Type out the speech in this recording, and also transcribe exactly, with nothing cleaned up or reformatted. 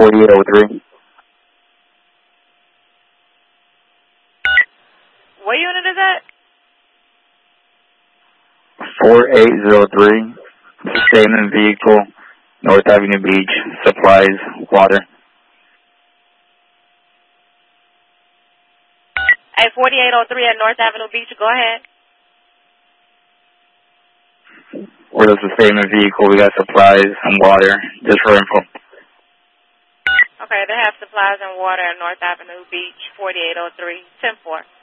forty-eight oh three. What unit is that? forty-eight oh three. Sustainment vehicle, North Avenue Beach, supplies, water. Hey, forty-eight oh three at North Avenue Beach, go ahead. We're the sustainment vehicle, we got supplies and water, just for info. Okay, they have supplies and water at North Avenue Beach, forty-eight oh three, ten four.